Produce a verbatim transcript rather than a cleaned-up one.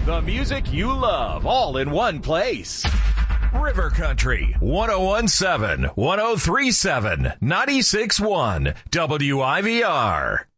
The music you love, all in one place. River Country, one oh one point seven, one oh three point seven, ninety-six point one, W I V R.